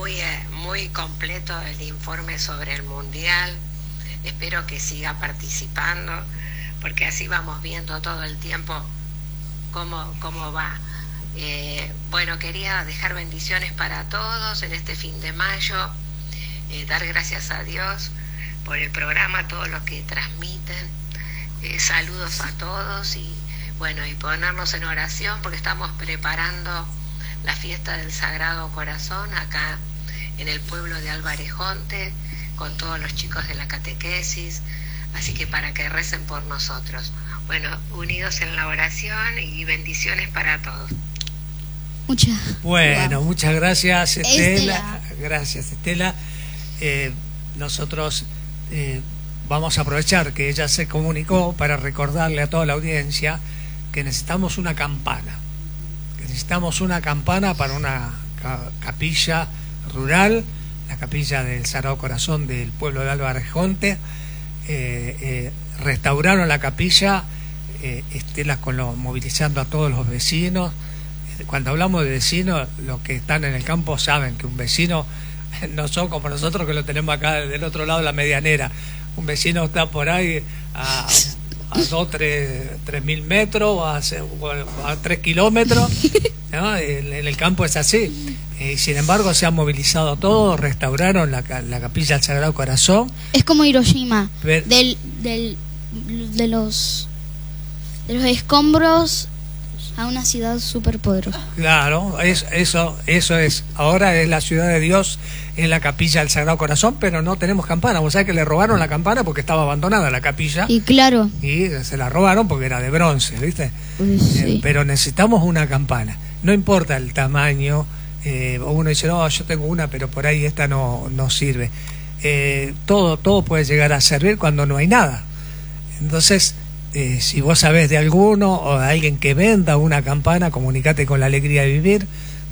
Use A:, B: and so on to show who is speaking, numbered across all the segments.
A: muy completo el informe sobre el Mundial. Espero que siga participando, porque así vamos viendo todo el tiempo cómo va. Bueno, quería dejar bendiciones para todos en este fin de mayo, dar gracias a Dios por el programa, todo lo que transmiten, saludos a todos y bueno, y ponernos en oración porque estamos preparando la fiesta del Sagrado Corazón acá en el pueblo de Álvarez Jonte con todos los chicos de la catequesis, así que para que recen por nosotros. Bueno, unidos en la oración y bendiciones para todos.
B: Muchas gracias, Estela. Gracias, Estela. Nosotros vamos a aprovechar que ella se comunicó para recordarle a toda la audiencia que necesitamos una campana. Para una capilla rural, la capilla del Sagrado Corazón del pueblo de Álvarez Jonte. Restauraron la capilla, Estela movilizando a todos los vecinos. Cuando hablamos de vecinos, los que están en el campo saben que un vecino no son como nosotros que lo tenemos acá del otro lado de la medianera. Un vecino está por ahí a 3.000 metros, a 3 kilómetros, ¿no? En el campo es así. Sin embargo, se han movilizado todos, restauraron la capilla del Sagrado Corazón.
C: Es como Hiroshima, de los escombros a una ciudad súper poderosa.
B: Claro, eso es. Ahora es la ciudad de Dios, es la capilla del Sagrado Corazón, pero no tenemos campana. Vos sabés que le robaron la campana porque estaba abandonada la capilla.
C: Y claro.
B: Y se la robaron porque era de bronce, ¿viste?
C: Sí.
B: Pero necesitamos una campana. No importa el tamaño. Uno dice, no, yo tengo una, pero por ahí esta no sirve. Todo puede llegar a servir cuando no hay nada. Entonces, si vos sabés de alguno o de alguien que venda una campana, comunicate con la Alegría de Vivir,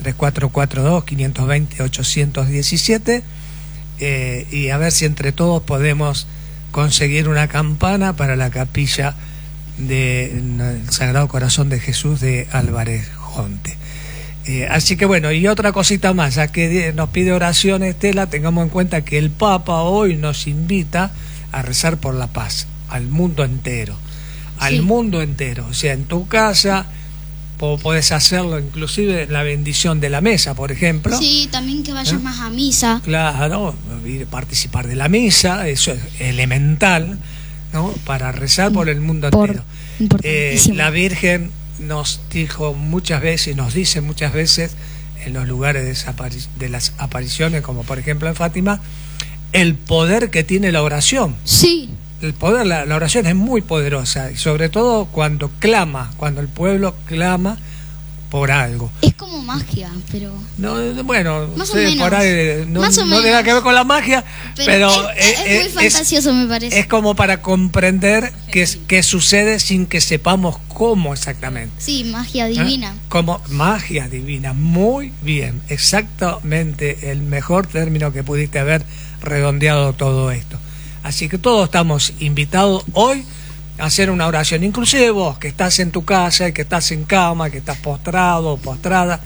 B: 3442-520-817, y a ver si entre todos podemos conseguir una campana para la capilla del Sagrado Corazón de Jesús de Álvarez Jonte. Así que bueno, y otra cosita más, ya que nos pide oración Estela, tengamos en cuenta que el Papa hoy nos invita a rezar por la paz al mundo entero. Al mundo entero, o sea, en tu casa podés hacerlo, inclusive la bendición de la mesa, por ejemplo.
C: Sí, también que vayas más a misa.
B: Claro, participar de la misa, eso es elemental, ¿no? Para rezar por el mundo entero. La Virgen nos dijo muchas veces, nos dice muchas veces en los lugares de las apariciones, como por ejemplo en Fátima, el poder que tiene la oración.
C: Sí.
B: El poder, la oración es muy poderosa, y sobre todo cuando el pueblo clama por algo.
C: Es como magia, pero...
B: No, bueno,
C: más o menos.
B: Por ahí no tiene nada que ver con la magia, pero
C: es muy fantasioso, me parece.
B: Es como para comprender qué sucede sin que sepamos cómo exactamente.
C: Sí, magia divina.
B: Como magia divina, muy bien, exactamente el mejor término que pudiste haber redondeado todo esto. Así que todos estamos invitados hoy a hacer una oración, inclusive vos que estás en tu casa, que estás en cama, que estás postrado o postrada,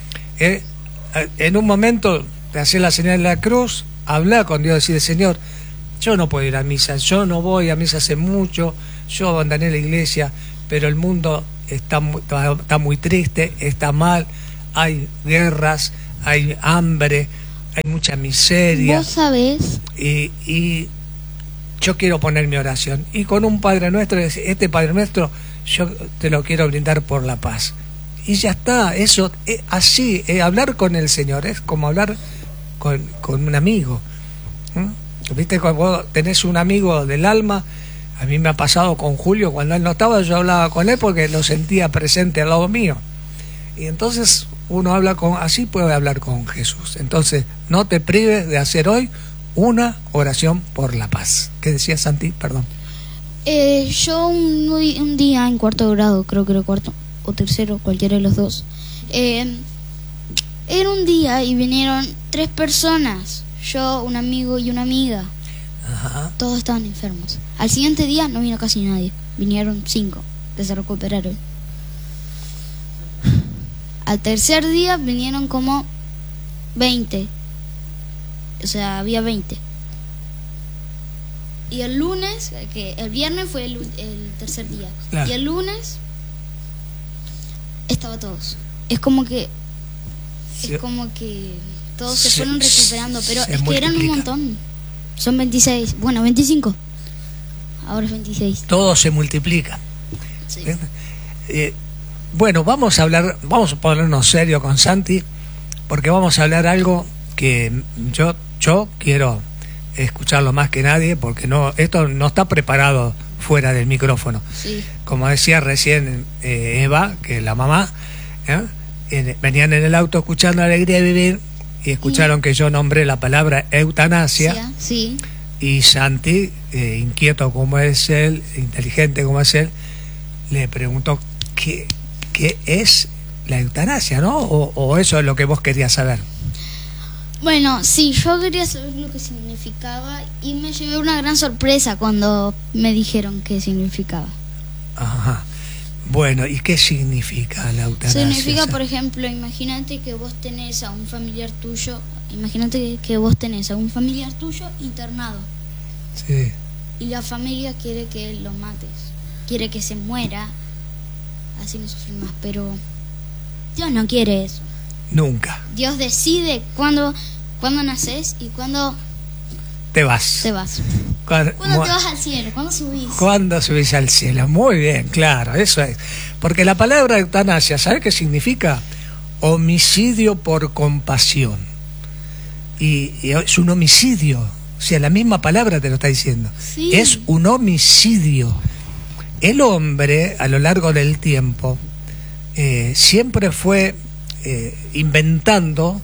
B: en un momento te haces la señal de la cruz, habla con Dios, decir, Señor, yo no puedo ir a misa, yo no voy a misa hace mucho, yo abandoné la iglesia, pero el mundo está muy triste, está mal, hay guerras, hay hambre, hay mucha miseria.
C: ¿Vos sabés?
B: Y yo quiero poner mi oración. Y con un Padre Nuestro, este Padre Nuestro, yo te lo quiero brindar por la paz. Y ya está, eso, así, hablar con el Señor es como hablar con un amigo. ¿Viste? Cuando vos tenés un amigo del alma, a mí me ha pasado con Julio, cuando él no estaba, yo hablaba con él porque lo sentía presente al lado mío. Y entonces uno así puede hablar con Jesús. Entonces, no te prives de hacer hoy una oración por la paz. ¿Qué decía Santi? Perdón.
C: Yo un día en cuarto grado, creo que era cuarto o tercero, cualquiera de los dos, era un día y vinieron 3 personas, yo, un amigo y una amiga.
B: Ajá.
C: Todos estaban enfermos. Al siguiente día no vino casi nadie, vinieron 5 que se recuperaron. Al tercer día vinieron como 20 o sea, había 20. Y el lunes, que el viernes fue el tercer día.
B: Claro.
C: Y el lunes estaba todos. Es como que todos se fueron recuperando, pero es que eran un montón. Son 26, bueno, 25. Ahora es 26.
B: Todo se multiplica.
C: Sí.
B: Bueno, vamos a ponernos serio con Santi, porque vamos a hablar algo que yo quiero escucharlo más que nadie, porque esto no está preparado fuera del micrófono.
C: Sí.
B: Como decía recién Eva, que es la mamá, venían en el auto escuchando Alegría de Vivir y escucharon que yo nombré la palabra eutanasia.
C: Sí.
B: Y Santi, inquieto como es él, inteligente como es él, le preguntó qué es la eutanasia, ¿no? O eso es lo que vos querías saber.
C: Bueno, sí, yo quería saber lo que significaba y me llevé una gran sorpresa cuando me dijeron qué significaba.
B: Ajá. Bueno, ¿y qué significa la eutanasia?
C: Significa, por ejemplo, imagínate que vos tenés a un familiar tuyo, internado.
B: Sí.
C: Y la familia quiere que lo mates, quiere que se muera, así no sufrir más, pero Dios no quiere eso.
B: Nunca.
C: Dios decide cuándo naces y cuándo
B: te vas.
C: ¿Cuándo te vas al cielo? ¿Cuándo subís?
B: ¿Cuándo subís al cielo? Muy bien, claro, eso es. Porque la palabra eutanasia, ¿sabes qué significa? Homicidio por compasión. Y es un homicidio. O sea, la misma palabra te lo está diciendo.
C: Sí.
B: Es un homicidio. El hombre, a lo largo del tiempo, siempre fue inventando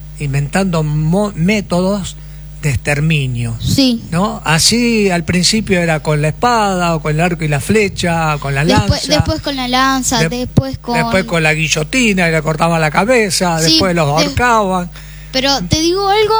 B: métodos de exterminio.
C: Sí.
B: ¿No? Así al principio era con la espada, o con el arco y la flecha, con la lanza.
C: Después con la lanza, después
B: con la guillotina, y le cortaban la cabeza,
C: sí,
B: después los ahorcaban.
C: Pero te digo algo,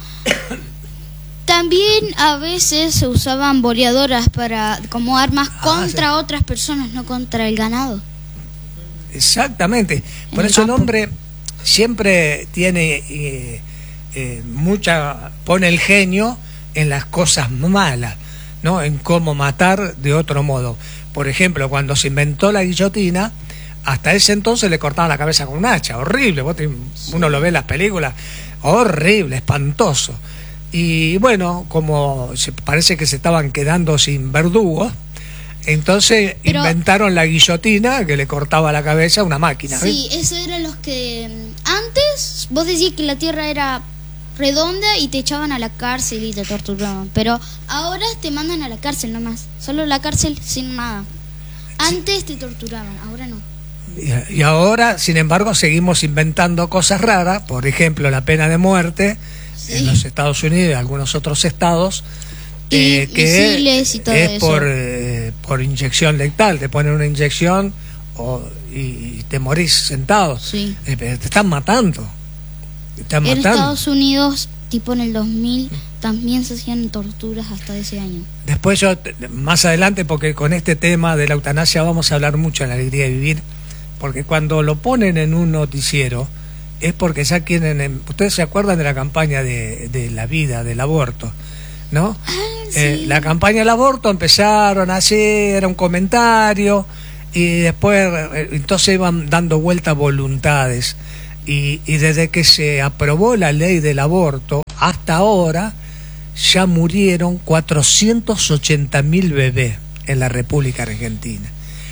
C: también a veces se usaban boleadoras como armas contra otras personas, no contra el ganado.
B: Exactamente. Por eso el hombre siempre tiene pone el genio en las cosas malas, ¿no? En cómo matar de otro modo. Por ejemplo, cuando se inventó la guillotina, hasta ese entonces le cortaban la cabeza con un hacha, horrible. Uno lo ve en las películas, horrible, espantoso. Y bueno, como parece que se estaban quedando sin verdugos, entonces inventaron la guillotina que le cortaba la cabeza a una máquina.
C: Sí, eso eran los que antes vos decías que la tierra era redonda y te echaban a la cárcel y te torturaban, pero ahora te mandan a la cárcel nomás, solo la cárcel sin nada. Antes te torturaban, ahora no.
B: Y ahora, sin embargo, seguimos inventando cosas raras, por ejemplo, la pena de muerte en los Estados Unidos y algunos otros estados, que
C: misiles y todo
B: es
C: eso.
B: por inyección letal, te ponen una inyección y te morís sentado.
C: Sí.
B: Te están matando.
C: En Estados Unidos, tipo en el 2000, también se hacían torturas hasta ese año.
B: Después más adelante, porque con este tema de la eutanasia vamos a hablar mucho en la Alegría de Vivir, porque cuando lo ponen en un noticiero, es porque ya quieren... Ustedes se acuerdan de la campaña de la vida, del aborto, ¿no?
C: Sí.
B: La campaña del aborto empezaron así, era un comentario, y después entonces iban dando vueltas voluntades. Y desde que se aprobó la ley del aborto hasta ahora ya murieron 480.000 bebés en la República Argentina.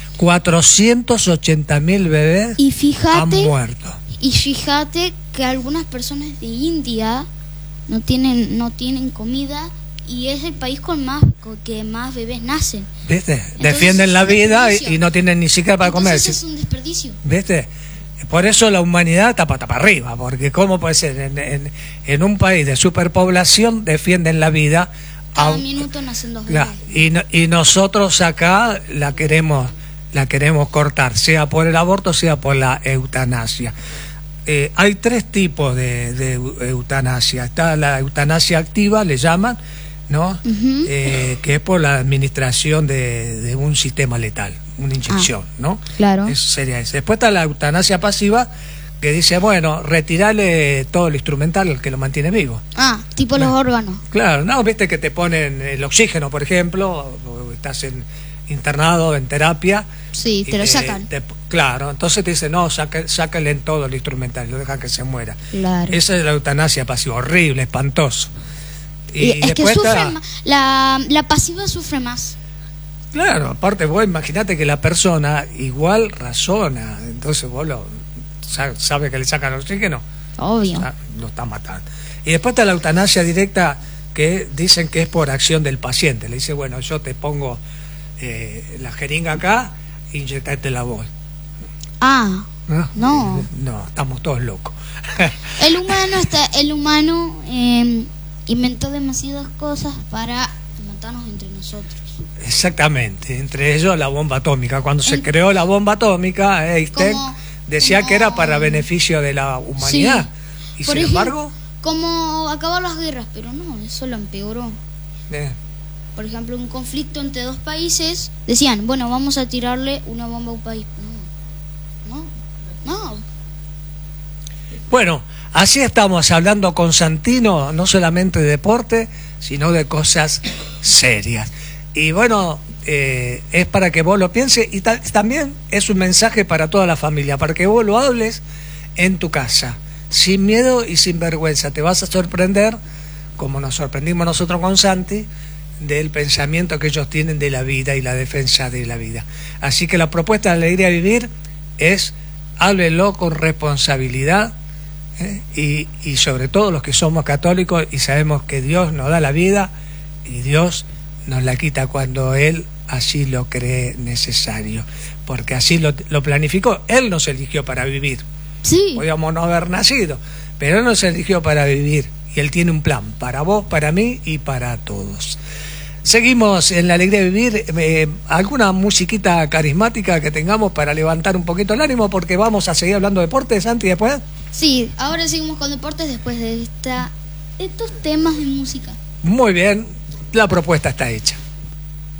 B: 480.000 bebés han muerto.
C: Y fíjate que algunas personas de India no tienen comida y es el país que más bebés nacen.
B: ¿Viste?
C: Entonces,
B: defienden la vida y no tienen ni siquiera para comer.
C: Entonces es un desperdicio.
B: ¿Viste? Por eso la humanidad está para arriba, porque ¿cómo puede ser? En un país de superpoblación defienden la vida.
C: Cada minuto nacen 2 bebés.
B: Y nosotros acá la queremos cortar, sea por el aborto, sea por la eutanasia. Hay 3 tipos de eutanasia. Está la eutanasia activa, le llaman, ¿no?
C: Uh-huh.
B: Que es por la administración de un sistema letal, una inyección, ¿no?
C: Claro.
B: Eso sería eso. Después está la eutanasia pasiva, que dice, bueno, retirale todo el instrumental al que lo mantiene vivo.
C: Ah, tipo los órganos.
B: Claro, no, viste que te ponen el oxígeno, por ejemplo, o estás internado en terapia.
C: Sí, te lo sacan.
B: Claro, entonces te dicen, no, sácale en todo el instrumental, lo dejan que se muera.
C: Claro.
B: Esa es la eutanasia pasiva, horrible, espantoso. Y
C: es que
B: después
C: sufre la pasiva sufre más.
B: Claro, aparte vos imaginate que la persona igual razona, entonces vos sabe que le sacan oxígeno,
C: Obvio.
B: o sea, lo está matando. Y después está la eutanasia directa, que dicen que es por acción del paciente. Le dice, bueno, yo te pongo la jeringa acá, inyectátela vos.
C: Ah, no.
B: No, estamos todos locos.
C: El humano inventó demasiadas cosas para matarnos entre nosotros.
B: Exactamente, entre ellos la bomba atómica. Cuando se creó la bomba atómica, Einstein decía que era para beneficio de la humanidad. Sí. Y
C: Por
B: sin
C: ejemplo,
B: embargo,
C: como acabar las guerras, pero no, eso lo empeoró. Por ejemplo, un conflicto entre dos países, decían, bueno, vamos a tirarle una bomba a un país. No.
B: Bueno, así estamos hablando con Santino, no solamente de deporte, sino de cosas serias. Y bueno, es para que vos lo pienses, y también es un mensaje para toda la familia, para que vos lo hables en tu casa, sin miedo y sin vergüenza. Te vas a sorprender, como nos sorprendimos nosotros con Santi, del pensamiento que ellos tienen de la vida y la defensa de la vida. Así que la propuesta de Alegría de Vivir es, háblenlo con responsabilidad, y sobre todo los que somos católicos y sabemos que Dios nos da la vida y Dios nos la quita cuando Él así lo cree necesario, porque así lo planificó. Él nos eligió para vivir.
C: Sí.
B: Podíamos no haber nacido, pero Él nos eligió para vivir y Él tiene un plan para vos, para mí y para todos. Seguimos en la alegría de vivir. ¿Alguna musiquita carismática que tengamos para levantar un poquito el ánimo? Porque vamos a seguir hablando de deportes, Santi, después.
C: Sí, ahora seguimos con deportes después de estos temas de música.
B: Muy bien, la propuesta está hecha.